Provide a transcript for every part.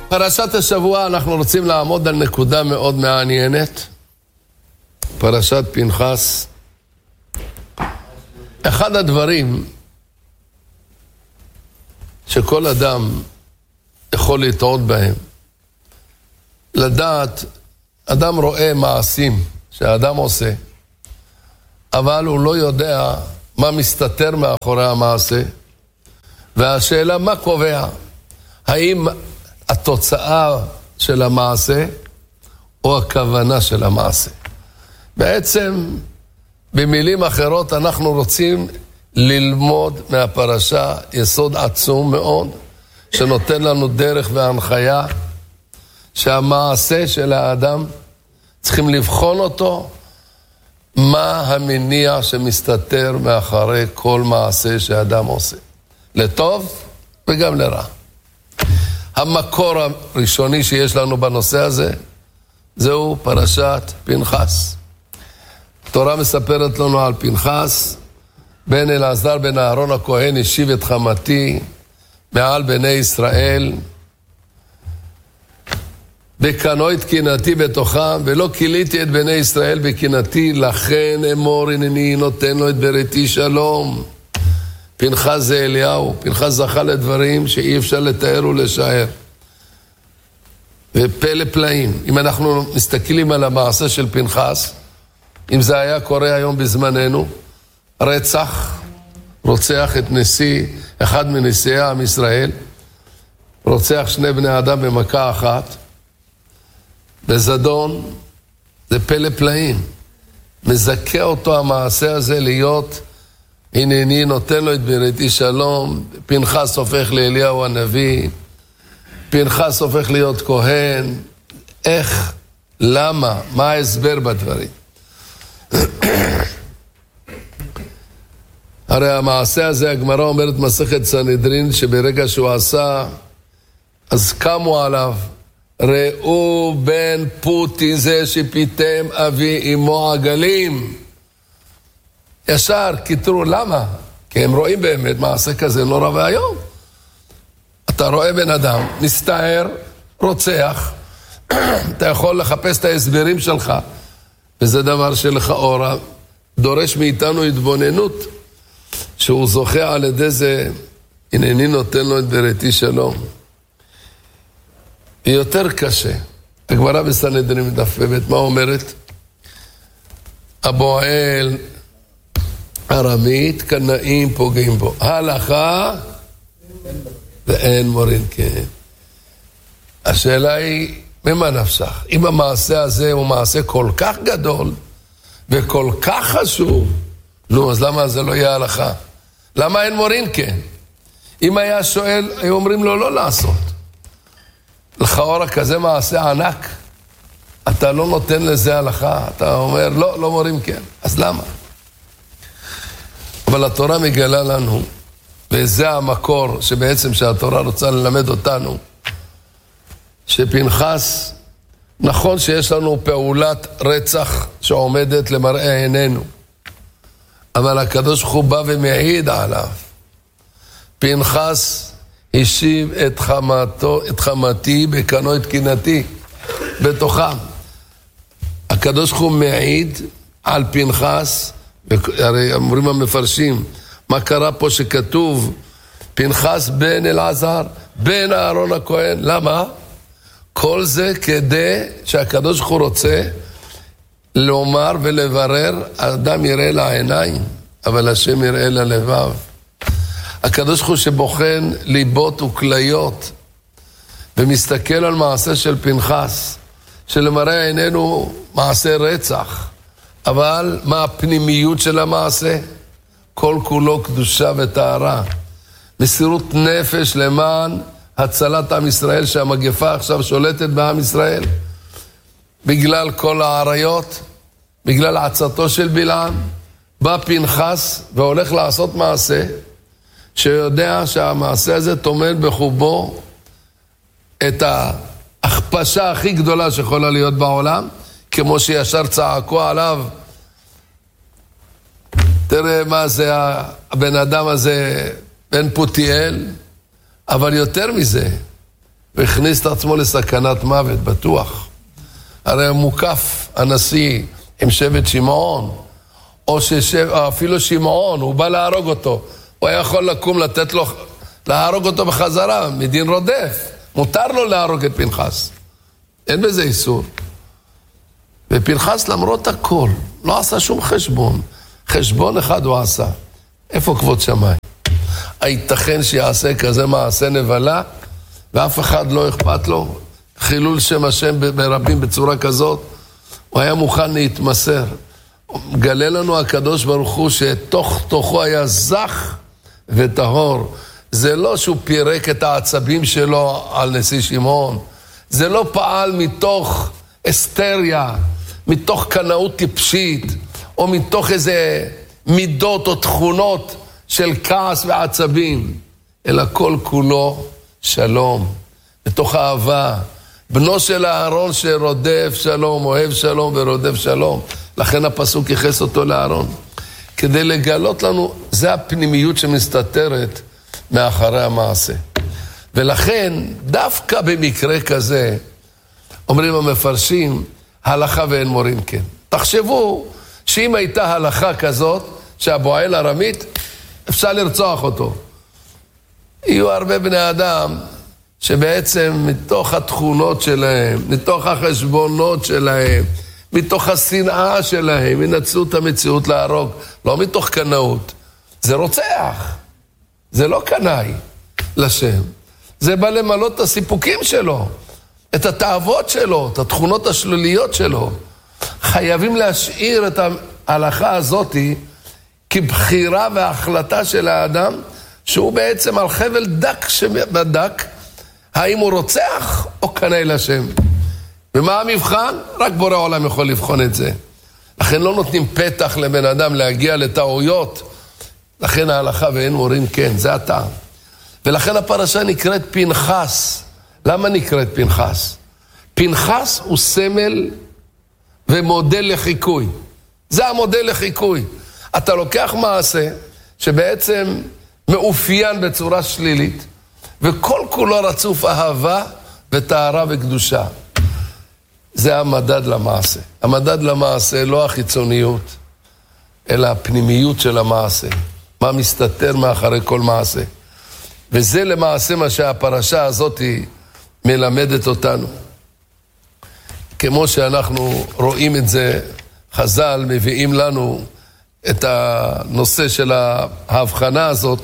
פרשת השבוע אנחנו רוצים לעמוד על נקודה מאוד מעניינת. פרשת פנחס. אחד הדברים שכל אדם יכול לטעות בהם, לדעת, אדם רואה מעשים שהאדם עושה, אבל הוא לא יודע מה מסתתר מאחורי המעשה, והשאלה מה קובע, האם התוצאה של המעשה או הכוונה של המעשה. בעצם במילים אחרות אנחנו רוצים ללמוד מהפרשה יסוד עצום מאוד שנותן לנו דרך והנחיה שהמעשה של האדם צריכים לבחון אותו, מה המניע שמסתתר מאחורי כל מעשה שהאדם עושה, לטוב וגם לרע. המקור הראשוני שיש לנו בנושא הזה זהו פרשת פנחס. התורה מספרת לנו על פנחס, בן אלעזר בן אהרון הכהן השיב את חמתי מעל בני ישראל, בקנאו את קנאתי בתוכם, ולא קיליתי את בני ישראל בקנאתי, לכן אמור הנני נותן לו את בריתי שלום. פנחס זה אליהו, פנחס זכה לדברים שאי אפשר לתאר ולשער. ופלא פלאים, אם אנחנו מסתכלים על המעשה של פנחס, אם זה היה קורה היום בזמננו, רצח, רוצח את נשיא, אחד מנשיאי עם ישראל, רוצח שני בני אדם במכה אחת, בזדון, זה פלא פלאים. מזכה אותו המעשה הזה להיות, הנני נותן לו את בריתי שלום. פנחס הופך לאליהו הנביא, פנחס הופך להיות כהן. איך? למה? מה ההסבר בדברים? הרי המעשה הזה, הגמרא אומרת מסכת סנהדרין, שברגע שהוא עשה, אז קמו עליו, ראו בן פוטי זה שפיתם אבי אמו עגלים. ישר כתרו, למה? כי הם רואים באמת מעשה כזה נורא והיום. אתה רואה בן אדם, מסתער, רוצח, אתה יכול לחפש את ההסברים שלך, וזה דבר שלכאורה דורש מאיתנו התבוננות, שהוא זוכה על ידי זה, הנני נותן לו את בריתי שלום. היא יותר קשה. הגמרא בסנהדרין דף ב' מה אומרת? הבועל ארמית, קנאים פוגעים בו. הלכה ואין מורין כן. השאלה היא, ממה נפשך? אם המעשה הזה הוא מעשה כל כך גדול וכל כך חשוב, נו, אז למה זה לא יהיה הלכה? למה אין מורין כן? אם היה שואל, היו אומרים לו לא לעשות. לכאורה כזה מעשה ענק, אתה לא נותן לזה הלכה, אתה אומר לא מורים כן, אז למה? אבל התורה מגלה לנו, וזה המקור שבעצם שהתורה רוצה ללמד אותנו, שפנחס, נכון שיש לנו פעולת רצח שעומדת למראה עינינו, אבל הקדוש ברוך הוא בא ומעיד עליו. פנחס השיב את חמתי בקנאו את קנאתי בתוכם. הקדוש ברוך הוא מעיד על פנחס, הרי אומרים המפרשים, מה קרה פה שכתוב פנחס בן אלעזר, בן אהרון הכהן, למה? כל זה כדי שהקדוש ברוך הוא רוצה לומר ולברר, האדם יראה לעיניים, אבל השם יראה ללבב. הקדוש ברוך הוא שבוחן ליבות וכליות, ומסתכל על מעשה של פנחס, שלמראה עינינו מעשה רצח, אבל מה הפנימיות של המעשה? כל כולו קדושה וטהרה, מסירות נפש למען הצלת עם ישראל, שהמגפה עכשיו שולטת בעם ישראל, בגלל כל העריות, בגלל עצתו של בלעם, בא פנחס והולך לעשות מעשה, שיודע שהמעשה הזה טומן בחובו את ההכפשה הכי גדולה שיכולה להיות בעולם, כמו שישר צעקו עליו, תראה מה זה הבן אדם הזה, בן פותיאל, אבל יותר מזה, והכניס את עצמו לסכנת מוות, בטוח. הרי מוקף הנשיא עם שבט שמעון, או אפילו שמעון, הוא בא להרוג אותו. הוא היה יכול לקום לתת לו, להרוג אותו בחזרה, מדין רודף. מותר לו להרוג את פנחס. אין בזה איסור. ופנחס למרות הכל, לא עשה שום חשבון. חשבון אחד הוא עשה. איפה כבוד שמיים? הייתכן שיעשה כזה מעשה נבלה, ואף אחד לא אכפת לו? חילול שם השם ברבים בצורה כזאת? הוא היה מוכן להתמסר. גלה לנו הקדוש ברוך הוא שתוך תוכו היה זך וטהור. זה לא שהוא פירק את העצבים שלו על נשיא שמעון. זה לא פעל מתוך אסתריה, מתוך קנאות טיפשית, או מתוך איזה מידות או תכונות של כעס ועצבים, אלא כל כולו שלום, מתוך אהבה. בנו של אהרון שרודף שלום, אוהב שלום ורודף שלום. לכן הפסוק ייחס אותו לאהרון. כדי לגלות לנו, זה הפנימיות שמסתתרת מאחרי המעשה. ולכן, דווקא במקרה כזה, אומרים המפרשים, הלכה ואין מורים כן. תחשבו שאם הייתה הלכה כזאת, שהבועל ארמית, אפשר לרצוח אותו. יהיו הרבה בני אדם שבעצם מתוך התכונות שלהם, מתוך החשבונות שלהם, מתוך השנאה שלהם, ינצלו את המציאות להרוג. לא מתוך קנאות. זה רוצח. זה לא קנאי לשם. זה בא למלות את הסיפוקים שלו, את התאוות שלו, את התכונות השליליות שלו. חייבים להשאיר את ההלכה הזאת כבחירה והחלטה של האדם, שהוא בעצם על חבל דק שבדק, האם הוא רוצח או קנאי לשם. ומה המבחן? רק בורא עולם יכול לבחון את זה. לכן לא נותנים פתח לבן אדם להגיע לטעויות. לכן ההלכה ואין מורים כן, זה הטעם. ולכן הפרשה נקראת פנחס. למה נקראת פנחס? פנחס הוא סמל ומודל לחיקוי. זה המודל לחיקוי. אתה לוקח מעשה שבעצם מאופיין בצורה שלילית, וכל כולו רצוף אהבה וטהרה וקדושה. זה המדד למעשה. המדד למעשה לא החיצוניות, אלא הפנימיות של המעשה. מה מסתתר מאחרי כל מעשה. וזה למעשה מה שהפרשה הזאת מלמדת אותנו. כמו שאנחנו רואים את זה, חז"ל מביאים לנו את הנושא של ההבחנה הזאת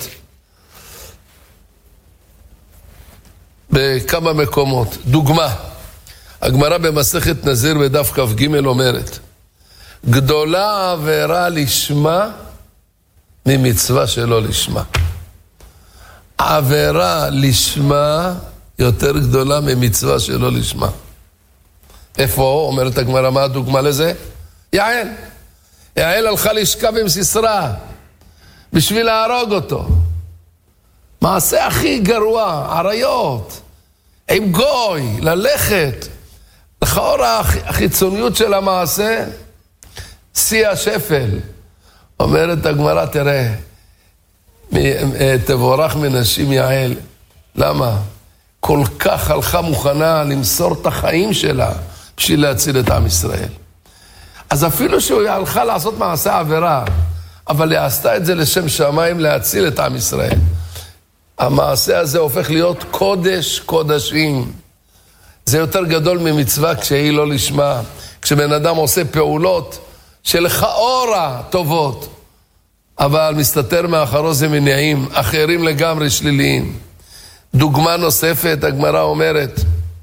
בכמה מקומות. דוגמה, הגמרא במסכת נזיר בדף כ"ג אומרת, גדולה עבירה לשמה ממצווה שלא לשמה. עבירה לשמה יותר גדולה ממצווה שלא לשמה. איפה? אומרת הגמרא, מה הדוגמה לזה? יעל. יעל הלכה לשכב עם סיסרא בשביל להרוג אותו. מעשה הכי גרוע, עריות, עם גוי, ללכת. לכאור החיצוניות של המעשה, שיא השפל. אומרת הגמרא, תראה, תבורך מנשים יעל. למה? כל כך הלכה מוכנה למסור את החיים שלה בשביל להציל את עם ישראל. אז אפילו שהוא הלכה לעשות מעשה עבירה, אבל היא עשתה את זה לשם שמיים להציל את עם ישראל. המעשה הזה הופך להיות קודש קודשים. זה יותר גדול ממצווה כשהיא לא לשמה. כשבן אדם עושה פעולות שלכאורה טובות, אבל מסתתר מאחורו זה מניעים אחרים לגמרי שליליים. דוגמה נוספת, הגמרא אומרת,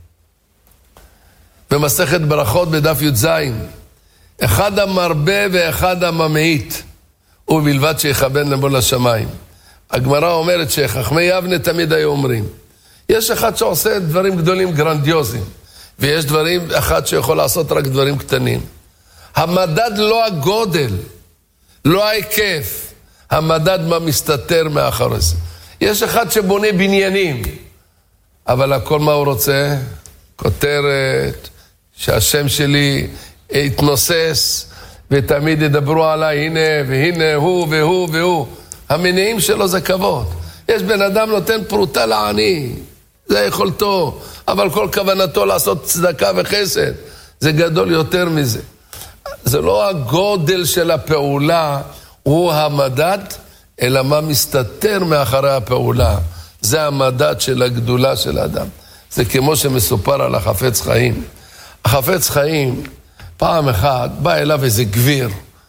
במסכת ברכות בדף י"ז, אחד המרבה ואחד הממעיט, ובלבד שיכוון לבוא לשמיים. הגמרא אומרת שחכמי יבנה תמיד היו אומרים, יש אחד שעושה דברים גדולים גרנדיוזיים, ויש דברים אחד שיכול לעשות רק דברים קטנים. המדד לא הגודל, לא ההיקף, המדד מה מסתתר מאחורי זה. יש אחד שבונה בניינים, אבל הכל מה הוא רוצה? כותרת, שהשם שלי יתנוסס, ותמיד ידברו עליי, הנה והנה הוא והוא והוא. המניעים שלו זה כבוד. יש בן אדם נותן פרוטה לעני, זה יכולתו, אבל כל כוונתו לעשות צדקה וחסד, זה גדול יותר מזה. זה לא הגודל של הפעולה, הוא המדד, אלא מה מסתתר מאחרי הפעולה. זה המדד של הגדולה של האדם. זה כמו שמסופר על החפץ חיים. החפץ חיים, פעם אחת, בא אליו איזה גביר,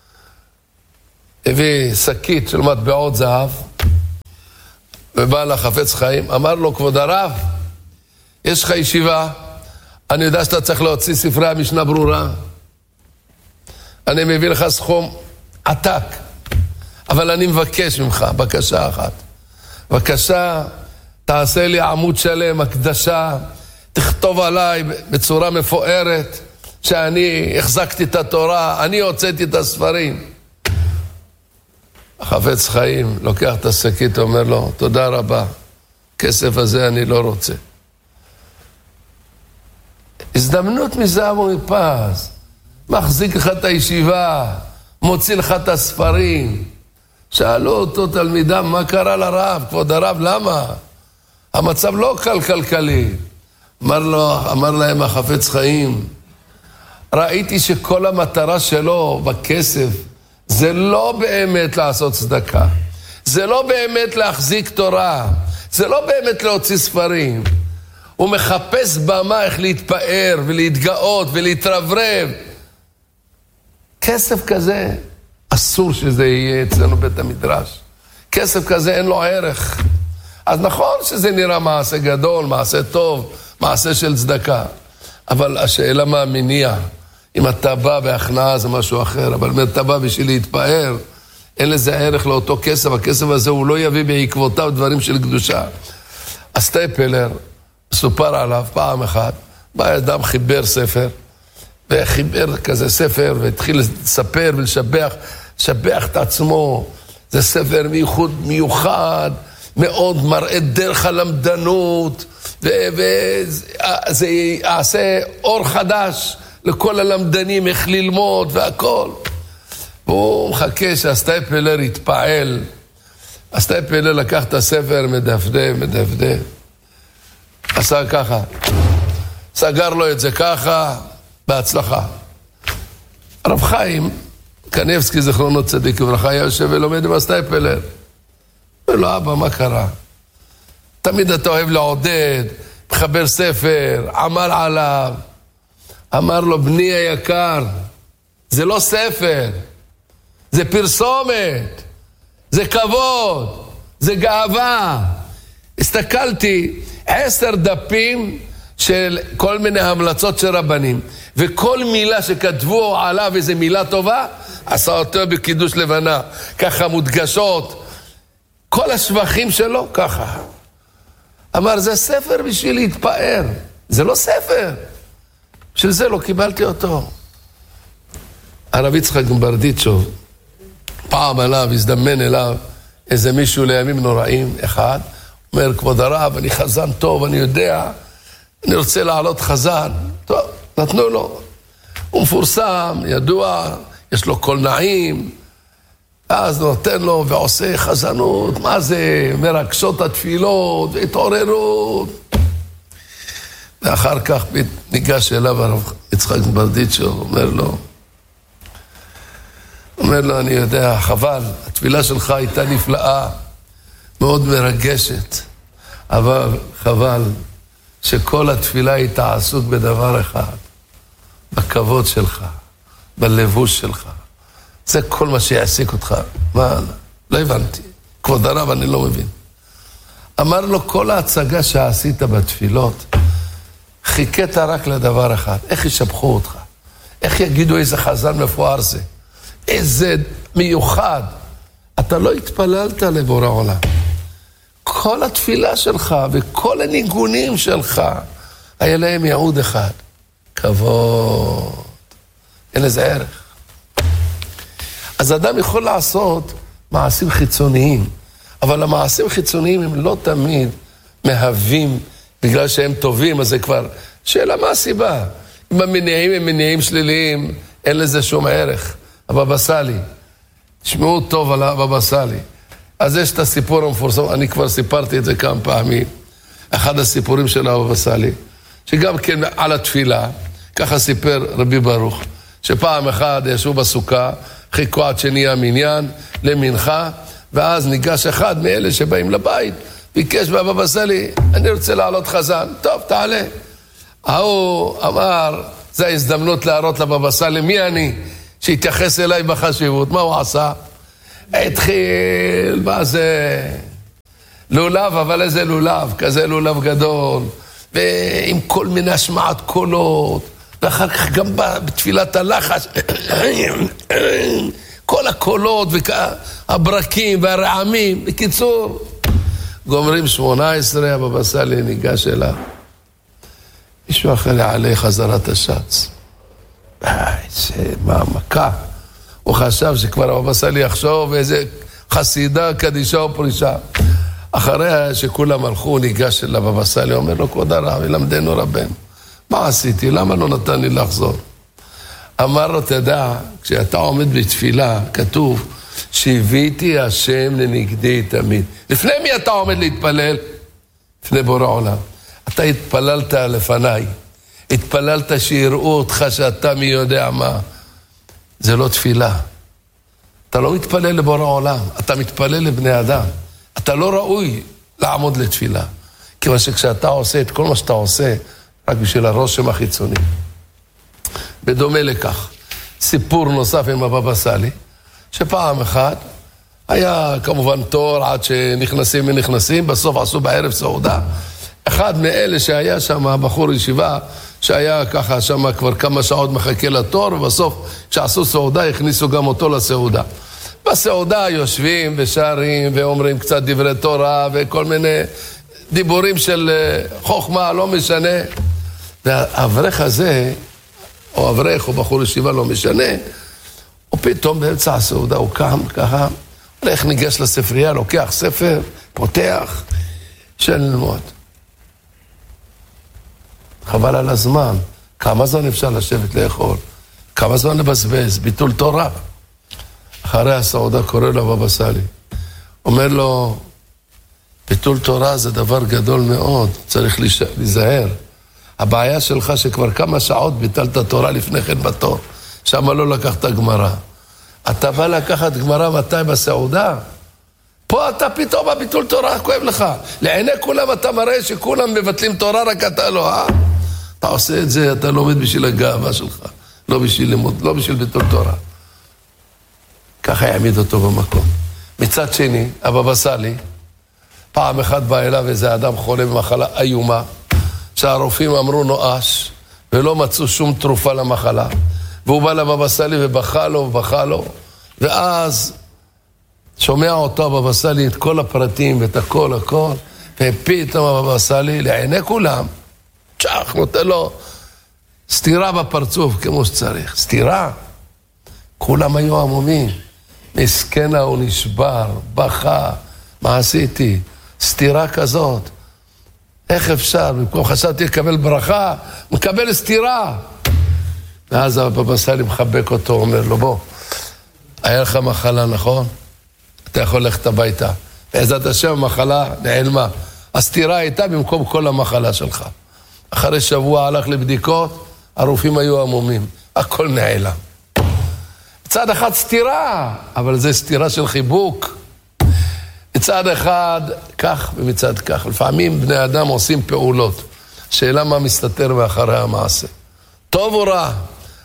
הביא שקית של מטבעות זהב, ובא לחפץ חיים, אמר לו, כבוד הרב, יש לך ישיבה, אני יודע שאתה צריך להוציא ספרי המשנה ברורה, אני מביא לך סכום עתק, אבל אני מבקש ממך, בקשה אחת. בקשה, תעשה לי עמוד שלם, הקדשה, תכתוב עליי בצורה מפוארת, שאני החזקתי את התורה, אני הוצאתי את הספרים. החפץ חיים לוקח את השקית, אומר לו, תודה רבה, כסף הזה אני לא רוצה. הזדמנות מזהב ומפז, מחזיק לך את הישיבה, מוציא לך את הספרים. שאלו אותו תלמידם, מה קרה לרב? כבוד הרב, למה? המצב לא כלכלי. אמר להם החפץ חיים, ראיתי שכל המטרה שלו בכסף, זה לא באמת לעשות צדקה, זה לא באמת להחזיק תורה, זה לא באמת להוציא ספרים. הוא מחפש במה איך להתפאר ולהתגאות ולהתרברב. כסף כזה, אסור שזה יהיה אצלנו בית המדרש. כסף כזה אין לו ערך. אז נכון שזה נראה מעשה גדול, מעשה טוב, מעשה של צדקה. אבל השאלה מה המניע? אם אתה בא בהכנעה זה משהו אחר, אבל אם אתה בא בשביל להתפאר, אין לזה ערך לאותו כסף. הכסף הזה הוא לא יביא בעקבותיו דברים של קדושה. הסטייפלר, סופר עליו פעם אחת, בא אדם חיבר ספר, וחיבר כזה ספר, והתחיל לספר ולשבח את עצמו. זה ספר מיוחד, מאוד מראה דרך הלמדנות, וזה יעשה אור חדש לכל הלמדנים, איך ללמוד והכל. והוא מחכה שהסטייפלר יתפעל. הסטייפלר לקח את הספר, מדפדף, עשה ככה, סגר לו את זה ככה, בהצלחה. הרב חיים קניבסקי, זכרונו צדיק וברכה, היה יושב ולומד עם הסטייפלר. אומר לו, אבא, מה קרה? תמיד אתה אוהב לעודד, מחבר ספר, עמל עליו. אמר לו, בני היקר, זה לא ספר, זה פרסומת, זה כבוד, זה גאווה. הסתכלתי 10 דפים של כל מיני המלצות של רבנים, וכל מילה שכתבו עליו איזו מילה טובה, עשה אותו בקידוש לבנה, ככה מודגשות, כל השבחים שלו ככה. אמר, זה ספר בשביל להתפאר, זה לא ספר. בשביל זה לא קיבלתי אותו. הרב יצחק ברדיצ'וב, פעם עליו, הזדמן אליו איזה מישהו לימים נוראים, אחד, אומר, כבוד הרב, אני חזן טוב, אני יודע, אני רוצה לעלות חזן. טוב, נתנו לו. הוא מפורסם, ידוע, יש לו קול נעים, אז נותן לו ועושה חזנות, מה זה? מרגשות התפילות והתעוררות. ואחר כך ניגש אליו הרב יצחק ברדיצ'וב, אומר לו, אני יודע, חבל, התפילה שלך הייתה נפלאה, מאוד מרגשת, אבל חבל שכל התפילה הייתה עסוק בדבר אחד, בכבוד שלך, בלבוש שלך. זה כל מה שיעסיק אותך. מה? לא הבנתי. כבוד הרב, אני לא מבין. אמר לו, כל ההצגה שעשית בתפילות, חיכית רק לדבר אחד. איך ישבחו אותך? איך יגידו איזה חזן מפואר זה? איזה מיוחד. אתה לא התפללת לבורא עולם. כל התפילה שלך וכל הניגונים שלך, היה להם ייעוד אחד. כבוד. אין לזה ערך. אז אדם יכול לעשות מעשים חיצוניים, אבל המעשים חיצוניים הם לא תמיד מהווים, בגלל שהם טובים, אז זה כבר שאלה מה הסיבה. אם המניעים הם מניעים שליליים, אין לזה שום ערך. הבבא סאלי, תשמעו טוב על הבבא סאלי. אז יש את הסיפור המפורסם, אני כבר סיפרתי את זה כמה פעמים. אחד הסיפורים של הבבא סאלי, שגם כן על התפילה, ככה סיפר רבי ברוך, שפעם אחד ישבו בסוכה, חיכו עד שנהיה מניין למנחה, ואז ניגש אחד מאלה שבאים לבית, ביקש מהבבא סאלי, אני רוצה לעלות חזן. טוב, תעלה. הוא אמר, זו ההזדמנות להראות לבבא סאלי, מי אני? שהתייחס אליי בחשיבות. מה הוא עשה? התחיל, מה זה? לולב, אבל איזה לולב? כזה לולב גדול, ועם כל מיני השמעת קולות, ואחר כך גם בתפילת הלחש, כל הקולות והברקים והרעמים. בקיצור, גומרים 18, הבבא סאלי ניגש אליו. מישהו אחר יעלה חזרת השץ. מה מכה? הוא חשב שכבר הבבא סאלי יחשוב איזה חסידה, קדישה או פרישה. אחרי שכולם הלכו, הוא ניגש אל הבבא סאלי, אומר לו, כבוד הרב, ילמדנו רבנו. מה עשיתי? למה לא נתן לי לחזור? אמר לו, תדע, כשאתה עומד בתפילה, כתוב, שהביתי השם לנגדי תמיד. לפני מי אתה עומד להתפלל? לפני בורא עולם. אתה התפללת לפניי. התפללת שיראו אותך שאתה מי יודע מה. זה לא תפילה. אתה לא מתפלל לבורא עולם. אתה מתפלל לבני אדם. אתה לא ראוי לעמוד לתפילה. כיוון שכשאתה עושה את כל מה שאתה עושה, רק בשביל הרושם החיצוני. בדומה לכך, סיפור נוסף עם הבבא סאלי, שפעם אחת היה כמובן תור עד שנכנסים ונכנסים, בסוף עשו בערב סעודה. אחד מאלה שהיה שם, בחור ישיבה, שהיה ככה שם כבר כמה שעות מחכה לתור, ובסוף כשעשו סעודה הכניסו גם אותו לסעודה. בסעודה יושבים ושרים ואומרים קצת דברי תורה וכל מיני דיבורים של חוכמה, לא משנה. והאברך הזה, או אברך או בחור ישיבה, לא משנה, ופתאום באמצע הסעודה הוא קם ככה, הולך ניגש לספרייה, לוקח ספר, פותח, של ללמוד. חבל על הזמן, כמה זמן אפשר לשבת לאכול, כמה זמן לבזבז, ביטול תורה. אחרי הסעודה קורא לו הבבא סאלי, אומר לו, ביטול תורה זה דבר גדול מאוד, צריך להיזהר. הבעיה שלך שכבר כמה שעות ביטלת תורה לפני כן בתור, שם לא לקחת גמרא. אתה בא לקחת גמרא מתי בסעודה? פה אתה פתאום הביטול תורה כואב לך. לעיני כולם אתה מראה שכולם מבטלים תורה, רק אתה לא, אתה עושה את זה, אתה לומד בשביל הגאווה שלך, לא בשביל לימוד, לא בשביל ביטול תורה. ככה יעמיד אותו במקום. מצד שני, הבבא סאלי, פעם אחת בא אליו איזה אדם חולה במחלה איומה, שהרופאים אמרו נואש, ולא מצאו שום תרופה למחלה. והוא בא לבבא סאלי ובכה לו, ואז שומע אותו הבבא סאלי את כל הפרטים ואת הכל, ופתאום הבבא סאלי לעיני כולם, צ'ח, נותן לו סתירה בפרצוף כמו שצריך. סתירה. כולם היו עמומים. מסכנה הוא נשבר, בכה, מה עשיתי? סתירה כזאת. איך אפשר? במקום חשבתי לקבל ברכה, מקבל סתירה. ואז הבבא סאלי מחבק אותו, אומר לו, בוא, היה לך מחלה, נכון? אתה יכול ללכת הביתה. בעזרת השם המחלה נעלמה. הסתירה הייתה במקום כל המחלה שלך. אחרי שבוע הלך לבדיקות, הרופאים היו עמומים. הכל נעלם. מצד אחד סתירה, אבל זה סתירה של חיבוק. מצד אחד כך ומצד כך. לפעמים בני אדם עושים פעולות. שאלה מה מסתתר מאחורי המעשה. טוב או רע?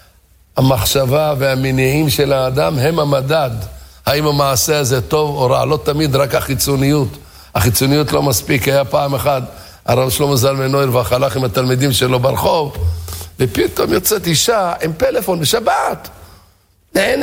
המחשבה והמניעים של האדם הם המדד. האם המעשה הזה טוב או רע? לא תמיד רק החיצוניות. החיצוניות לא מספיק. היה פעם אחת, הרב שלמה זלמן נויר והלך עם התלמידים שלו ברחוב, ופתאום יוצאת אישה עם פלאפון בשבת. הנה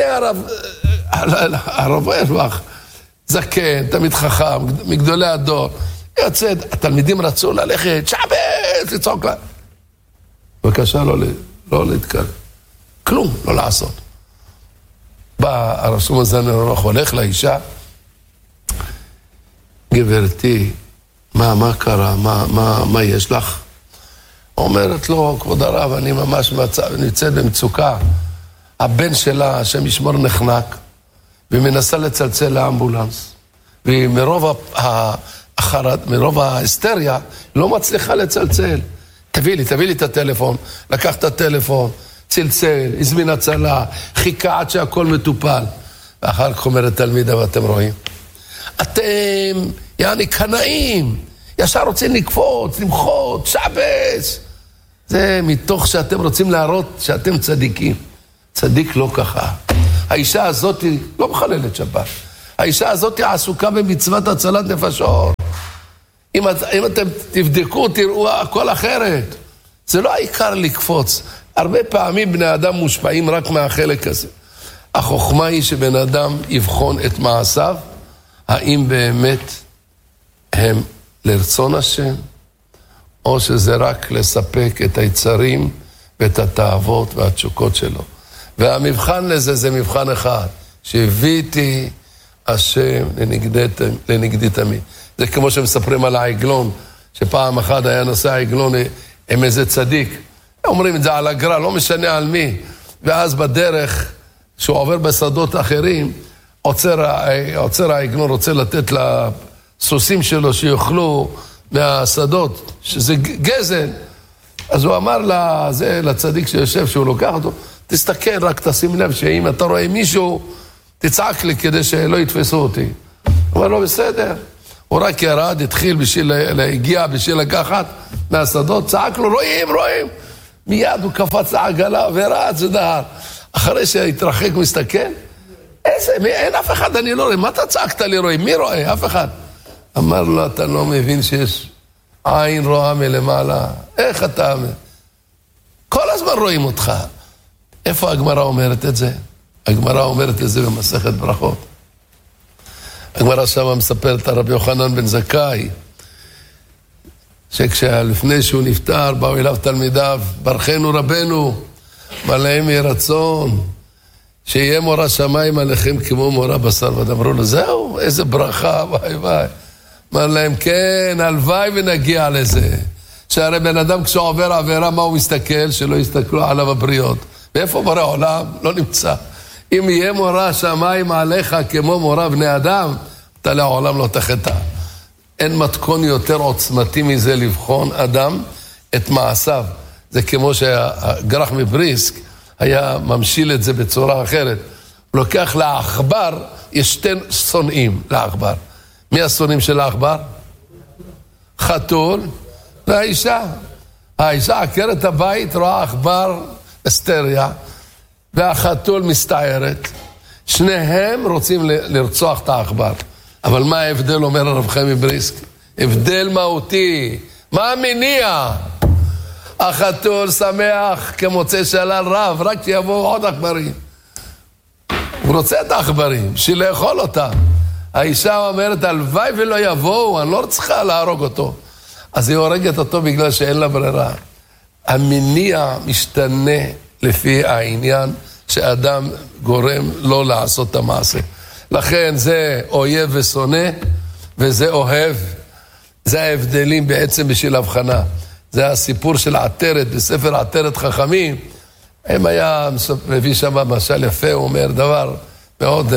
הרב ארבך, זקן, תמיד חכם, מגדולי הדור. יוצאת, התלמידים רצו ללכת, שבת, לצעוק לה. בבקשה לא להתקרב. כלום, לא לעשות. בא הרב שלמה זלמן נויר הולך לאישה, גברתי, מה קרה? מה יש לך? אומרת לו, כבוד הרב, אני ממש נמצאת במצוקה. הבן שלה, השם ישמור, נחנק, והיא מנסה לצלצל לאמבולנס. ומרוב מרוב ההיסטריה, לא מצליחה לצלצל. תביא לי את הטלפון, לקח את הטלפון, צלצל, הזמין הצלה, חיכה עד שהכל מטופל. ואחר כך אומרת תלמידה, ואתם רואים, אתם, יעני קנאים, ישר רוצים לקפוץ, למחות, שבס. זה מתוך שאתם רוצים להראות שאתם צדיקים. צדיק לא ככה. האישה הזאת לא מחללת שבת. האישה הזאת עסוקה במצוות הצלת נפשות. אם אתם תבדקו, תראו הכל אחרת. זה לא העיקר לקפוץ. הרבה פעמים בני אדם מושפעים רק מהחלק הזה. החוכמה היא שבן אדם יבחון את מעשיו, האם באמת הם לרצון השם, או שזה רק לספק את היצרים ואת התאוות והתשוקות שלו. והמבחן לזה זה מבחן אחד, שהביאתי השם לנגדי תמיד. זה כמו שמספרים על העגלון, שפעם אחת היה נושא העגלון עם איזה צדיק. אומרים את זה על הגרל, לא משנה על מי. ואז בדרך, שהוא עובר בשדות אחרים, עוצר העגלון, רוצה לתת לסוסים שלו שיוכלו מהשדות, שזה גזל. אז הוא אמר לצדיק שיושב, שהוא לוקח אותו, תסתכל, רק תשים לב שאם אתה רואה מישהו, תצעק לי כדי שלא יתפסו אותי. הוא אומר לו, בסדר. הוא רק ירד, התחיל להגיע בשביל לקחת מהשדות, צעק לו, רואים. מיד הוא קפץ לעגלה ורץ ודהר. אחרי שהתרחק מסתכל, אין אף אחד, אני לא רואה. מה אתה צעקת לי רואים? מי רואה? אף אחד. אמר לו, אתה לא מבין שיש עין רואה מלמעלה. איך אתה אומר? כל הזמן רואים אותך. איפה הגמרא אומרת את זה? הגמרא אומרת את זה במסכת ברכות. הגמרא שמה מספרת הרבי יוחנן בן זכאי, שכשלפני שהוא נפטר, באו אליו תלמידיו, ברכנו רבנו, מלאם ירצון, שיהיה מורה שמיים עליכם כמו מורה בשר ודם. אמרו לו, זהו, איזה ברכה, ביי. אמר להם, כן, הלוואי ונגיע לזה. שהרי בן אדם כשהוא עובר עבירה, מה הוא מסתכל? שלא יסתכלו עליו הבריות. ואיפה בורא עולם? לא נמצא. אם יהיה מורה שמיים עליך כמו מורה בני אדם, אתה לעולם לא תחטא. אין מתכון יותר עוצמתי מזה לבחון אדם את מעשיו. זה כמו שהגרח מבריסק היה ממשיל את זה בצורה אחרת. הוא לוקח לעכבר, יש שתי שונאים לעכבר. מי השונאים של העכבר? חתול והאישה. האישה עקרת הבית, רואה עכבר אסטריה, והחתול מסתערת. שניהם רוצים לרצוח את העכבר. אבל מה ההבדל, אומר הרב חיים מבריסק? הבדל מהותי. מה המניע? החתול שמח כמוצא שלל רב, רק שיבואו עוד עכברים. הוא רוצה את העכברים, בשביל לאכול אותם. האישה אומרת, הלוואי ולא יבואו, אני לא צריכה להרוג אותו. אז היא הורגת אותו בגלל שאין לה ברירה. המניע משתנה לפי העניין שאדם גורם לא לעשות את המעשה. לכן זה אויב ושונא, וזה אוהב. זה ההבדלים בעצם בשביל הבחנה. זה הסיפור של עטרת, בספר עטרת חכמים. הם היה מביא שם משל יפה, הוא אומר דבר מאוד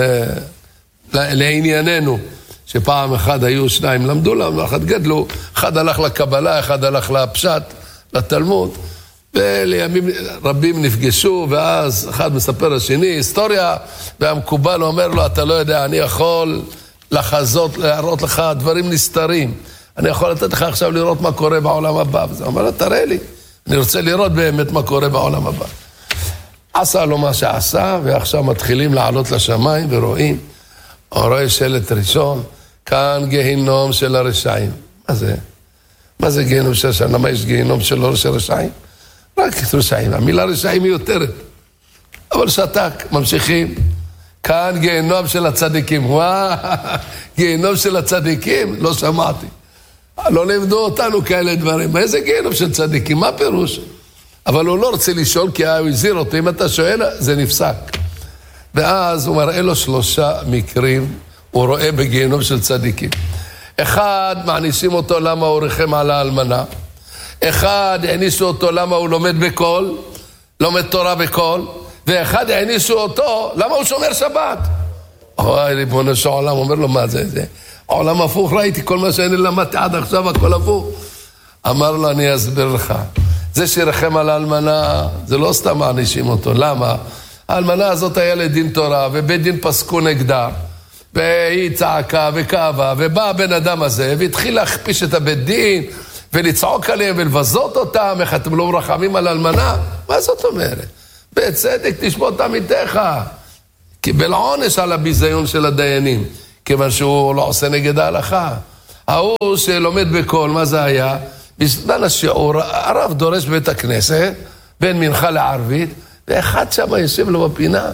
לענייננו, שפעם אחד היו שניים, למדו להם, אחד גדלו, אחד הלך לקבלה, אחד הלך לפשט, לתלמוד, ולימים רבים נפגשו, ואז אחד מספר לשני, היסטוריה, והמקובל אומר לו, אתה לא יודע, אני יכול לחזות, להראות לך דברים נסתרים, אני יכול לתת לך עכשיו לראות מה קורה בעולם הבא, וזה אומר לו, תראה לי, אני רוצה לראות באמת מה קורה בעולם הבא. עשה לו מה שעשה, ועכשיו מתחילים לעלות לשמיים ורואים, הוא רואה שלט ראשון, כאן גיהינום של הרשעים. מה זה? מה זה גיהינום של הרשעים? למה יש גיהינום של רשעים? רק רשעים, המילה רשעים מיותרת. אבל שתק, ממשיכים. כאן גיהינום של הצדיקים. גיהינום של הצדיקים? לא שמעתי. לא לימדו אותנו כאלה דברים. איזה גיהינום של צדיקים? מה פירוש? אבל הוא לא רוצה לשאול, כי הוא הזהיר אותו. אם אתה שואל, זה נפסק. ואז הוא מראה לו 3 מקרים, הוא רואה בגיהינום של צדיקים. אחד, מענישים אותו למה הוא רחם על האלמנה. אחד, הענישו אותו למה הוא לומד תורה בקול. ואחד, הענישו אותו למה הוא שומר שבת. אוי, ריבונו של עולם, אומר לו, מה זה? עולם הפוך, ראיתי כל מה שאני למדתי עד עכשיו, הכל הפוך. אמר לו, אני אסביר לך. זה שירחם על האלמנה, זה לא סתם מענישים אותו. למה? האלמנה הזאת היה לדין תורה, ובית דין פסקו נגדה, והיא צעקה וכאבה, ובא הבן אדם הזה, והתחיל להכפיש את הבית דין, ולצעוק עליהם ולבזות אותם, איך אתם לא מרחמים על האלמנה? מה זאת אומרת? בצדק תשפוט עמיתך. קיבל עונש על הביזיון של הדיינים, כיוון שהוא לא עושה נגד ההלכה. ההוא שלומד בכל, מה זה היה? בזמן השיעור, הרב דורש בבית הכנסת, בין מנחה לערבית, ואחד שם יושב לו בפינה,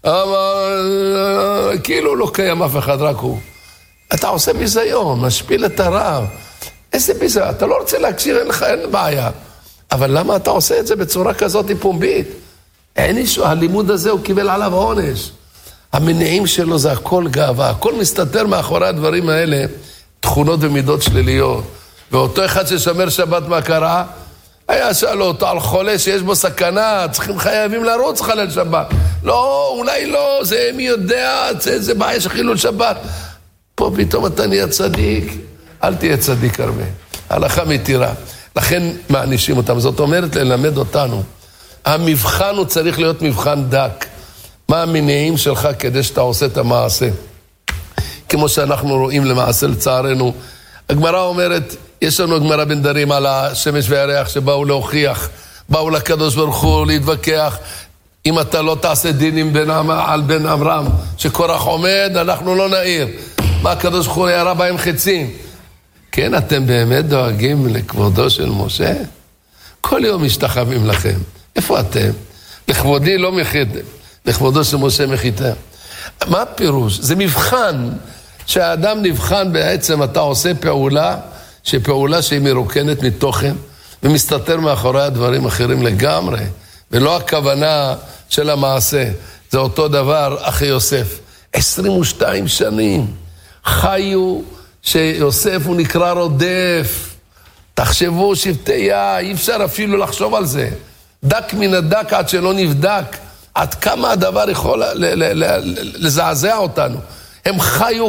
כאילו לא קיים אף אחד, רק הוא. אתה עושה ביזיון, משפיל את הרב. איזה ביזיון? אתה לא רוצה להקשיב, אין בעיה. אבל למה אתה עושה את זה בצורה כזאת פומבית? הלימוד הזה הוא קיבל עליו עונש. המניעים שלו זה הכל גאווה. הכל מסתתר מאחורי הדברים האלה, תכונות ומידות שליליות. ואותו אחד ששמר שבת מה קרה, היה שאלו אותו על חולה שיש בו סכנה, חייבים לרוץ חלל שבת. לא, אולי לא, זה מי יודע, זה בעיה של חילול שבת. פה פתאום אתה נהיה צדיק, אל תהיה צדיק הרבה. הלכה מתירה. לכן מענישים אותם. זאת אומרת ללמד אותנו. המבחן הוא צריך להיות מבחן דק. מה המניעים שלך כדי שאתה עושה את המעשה? כמו שאנחנו רואים למעשה לצערנו. הגמרא אומרת, יש לנו גמרא בן דרים על השמש והירח שבאו להוכיח, באו לקדוש ברוך הוא להתווכח, אם אתה לא תעשה דינים על בן אמרם, שקורח עומד, אנחנו לא נעיר. מה הקדוש ברוך הוא ירה בהם חצים? כן, אתם באמת דואגים לכבודו של משה? כל יום משתחווים לכם. איפה אתם? לכבודי לא מחיתם, לכבודו של משה מחיתם. מה הפירוש? זה מבחן, שהאדם נבחן בעצם, אתה עושה פעולה, שפעולה שהיא מרוקנת מתוכן, ומסתתר מאחורי הדברים אחרים לגמרי, ולא הכוונה של המעשה. זה אותו דבר, אחי יוסף. 22 שנים חיו שיוסף הוא נקרא רודף. תחשבו שבטיה, אי אפשר אפילו לחשוב על זה. דק מן הדק עד שלא נבדק. עד כמה הדבר יכול לזעזע אותנו. הם חיו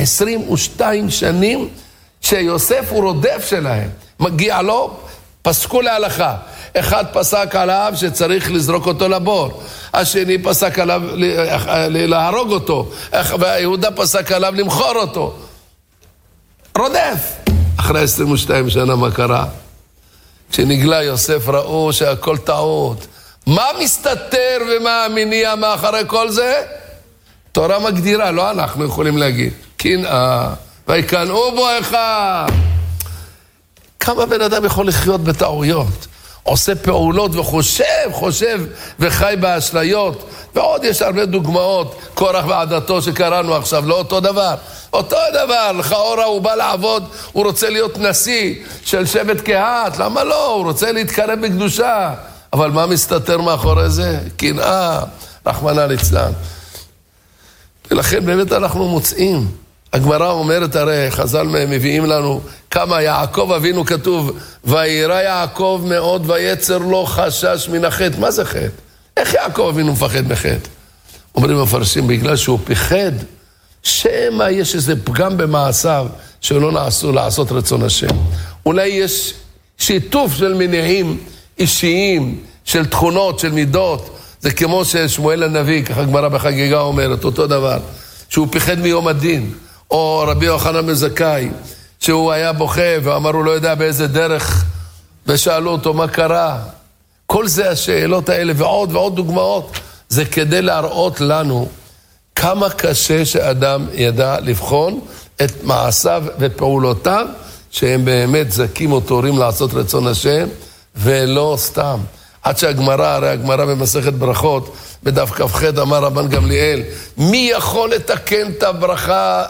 22 שנים שיוסף הוא רודף שלהם. מגיע לו, פסקו להלכה. אחד פסק עליו שצריך לזרוק אותו לבור. השני פסק עליו להרוג אותו. והיהודה פסק עליו למכור אותו. רודף. אחרי 22 שנה מה קרה? כשנגלה יוסף ראו שהכל טעות. מה מסתתר ומה המניע מאחורי כל זה? תורה מגדירה, לא אנחנו יכולים להגיד. קנאה, ויקנאו בו אחד. כמה בן אדם יכול לחיות בטעויות? עושה פעולות וחושב וחי באשליות. ועוד יש הרבה דוגמאות, קורח ועדתו שקראנו עכשיו, לא אותו דבר. אותו דבר, לכאורה הוא בא לעבוד, הוא רוצה להיות נשיא של שבט קהת, למה לא? הוא רוצה להתקרב בקדושה. אבל מה מסתתר מאחורי זה? קנאה, רחמנא ליצלן. ולכן באמת אנחנו מוצאים. הגמרא אומרת, הרי חז"ל מביאים לנו כמה יעקב אבינו כתוב, וירא יעקב מאוד ויצר לו חשש מן החטא. מה זה חטא? איך יעקב אבינו מפחד מחטא? אומרים מפרשים, בגלל שהוא פחד, שמא יש איזה פגם במעשיו שלא נעשו לעשות רצון השם. אולי יש שיתוף של מניעים אישיים, של תכונות, של מידות. זה כמו ששמואל הנביא, ככה גמרא בחגיגה אומרת, אותו דבר, שהוא פחד מיום הדין. או רבי יוחנן בן זכאי, שהוא היה בוכה ואמר הוא לא יודע באיזה דרך, ושאלו אותו מה קרה. כל זה השאלות האלה ועוד ועוד דוגמאות, זה כדי להראות לנו כמה קשה שאדם ידע לבחון את מעשיו ופעולותיו, שהם באמת זכים או תורים לעשות רצון השם, ולא סתם. עד שהגמרא, הרי הגמרא במסכת ברכות, בדף כ"ח אמר רבן גמליאל, מי יכול לתקן את הברכה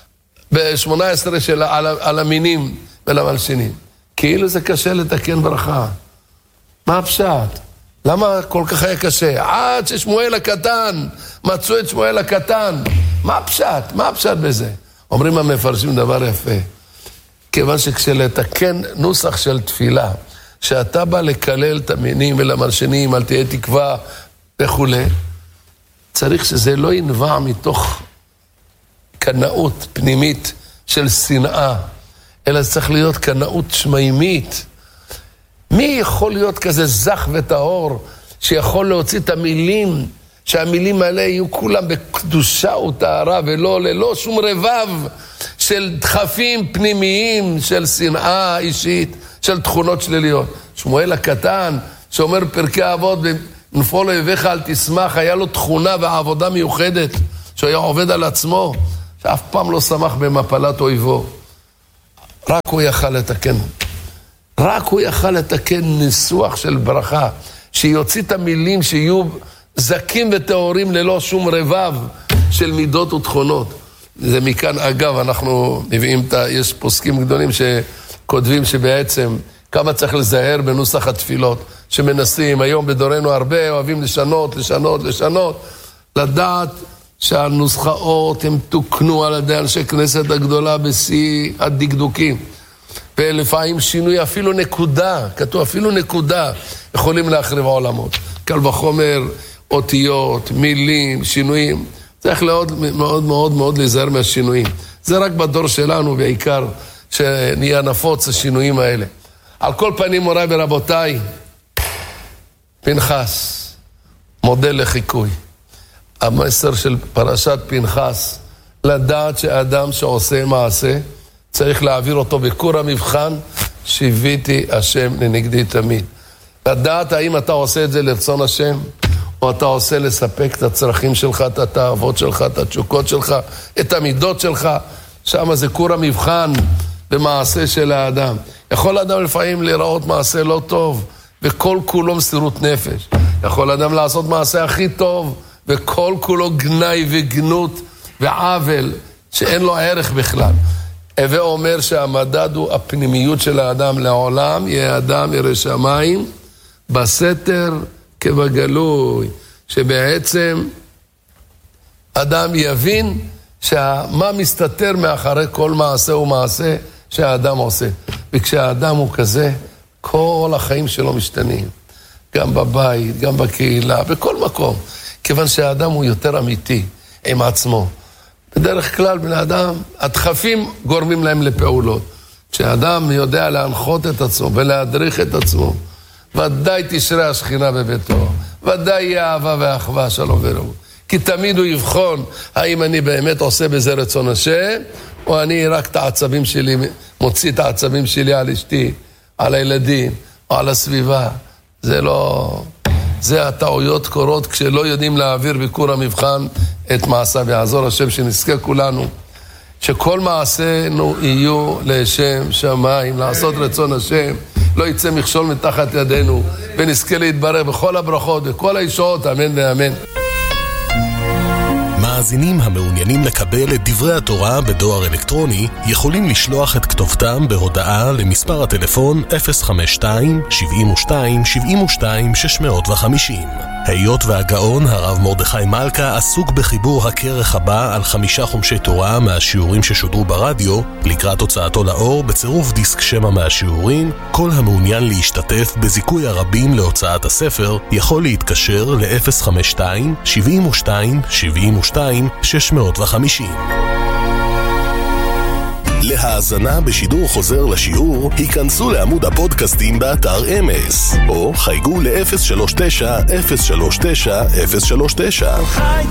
ב-18 שלה על המינים ולמלשינים? כאילו זה קשה לתקן ברכה. מה הפשט? למה כל כך היה קשה? עד ששמואל הקטן, מצאו את שמואל הקטן. מה הפשט? מה הפשט בזה? אומרים המפרשים דבר יפה. כיוון שכשלתקן נוסח של תפילה, שאתה בא לקלל את המינים ולמלשינים, אל תהיה תקווה וכו', צריך שזה לא ינבע מתוך קנאות פנימית של שנאה, אלא זה צריך להיות קנאות שמימית. מי יכול להיות כזה זך וטהור, שיכול להוציא את המילים, שהמילים האלה יהיו כולם בקדושה וטהרה, ולא ללא שום רבב של דחפים פנימיים, של שנאה אישית, של תכונות שליליות. שמואל הקטן, שאומר פרקי אבות, נפול אויביך אל תשמח, היה לו תכונה ועבודה מיוחדת, שהוא היה עובד על עצמו, שאף פעם לא שמח במפלת אויבו. רק הוא יכל לתקן. רק הוא יכל לתקן ניסוח של ברכה, שיוציא את המילים שיהיו זקים וטהורים ללא שום רבב של מידות ותכונות. זה מכאן, אגב, אנחנו מביאים יש פוסקים גדולים שכותבים שבעצם כמה צריך לזהר בנוסח התפילות, שמנסים, היום בדורנו הרבה אוהבים לשנות, לדעת שהנוסחאות הם תוקנו על ידי אנשי כנסת הגדולה בשיא הדקדוקים. ולפעמים שינוי אפילו נקודה, כתוב אפילו נקודה, יכולים להחריב העולמות. קל וחומר, אותיות, מילים, שינויים. צריך מאוד מאוד מאוד להיזהר מהשינויים. זה רק בדור שלנו בעיקר, שנהיה נפוץ השינויים האלה. על כל פנים, מוריי ורבותיי, פנחס, מודל לחיקוי. המסר של פרשת פנחס, לדעת שאדם שעושה מעשה, צריך להעביר אותו בקור המבחן, שיביתי השם לנגדי תמיד. לדעת האם אתה עושה את זה לרצון השם, או אתה עושה לספק את הצרכים שלך, את התאוות שלך, את התשוקות שלך, את המידות שלך, שם זה קור המבחן במעשה של האדם. יכול אדם לפעמים לראות מעשה לא טוב, וכל כולו מסירות נפש. יכול אדם לעשות מעשה הכי טוב, וכל כולו גנאי וגנות ועוול, שאין לו ערך בכלל. הווה אומר שהמדד הוא הפנימיות של האדם לעולם, יהיה אדם ירא שמיים, בסתר כבגלוי, שבעצם אדם יבין מה מסתתר מאחרי כל מעשה ומעשה שהאדם עושה. וכשהאדם הוא כזה, כל החיים שלו משתנים. גם בבית, גם בקהילה, בכל מקום. כיוון שהאדם הוא יותר אמיתי עם עצמו. בדרך כלל בני אדם, הדחפים גורמים להם לפעולות. כשאדם יודע להנחות את עצמו ולהדריך את עצמו, ודאי תשרה השכינה בביתו, ודאי יהיה אהבה ואחווה, שלום ורעות. כי תמיד הוא יבחון האם אני באמת עושה בזה רצון השם, או אני רק את העצבים שלי, מוציא את העצבים שלי על אשתי, על הילדים, או על הסביבה. זה לא... זה הטעויות קורות כשלא יודעים להעביר ביקור המבחן את מעשה. ויעזור השם שנזכה כולנו, שכל מעשינו יהיו לשם שמיים, לעשות רצון השם, לא יצא מכשול מתחת ידינו, ונזכה להתברך בכל הברכות, בכל הישועות, אמן ואמן. מאזינים המעוניינים לקבל את דברי התורה בדואר אלקטרוני יכולים לשלוח את כתובתם בהודעה למספר הטלפון 052-72-72-650. היות והגאון הרב מרדכי מלכה עסוק בחיבור הכרך הבא על 5 חומשי תורה מהשיעורים ששודרו ברדיו, לקראת הוצאתו לאור בצירוף דיסק שמע מהשיעורים, כל המעוניין להשתתף בזיכוי הרבים להוצאת הספר יכול להתקשר ל-052-72-72-650. להאזנה בשידור חוזר לשיעור, היכנסו לעמוד הפודקאסטים באתר אמס, או חייגו ל-039-039-039.